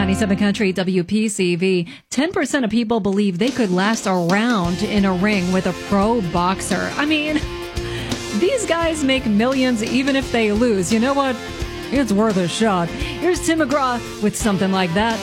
97 Country WPCV. 10% of people believe they could last a round in a ring with a pro boxer. I mean, these guys make millions even if they lose. You know what? It's worth a shot. Here's Tim McGraw with something like that.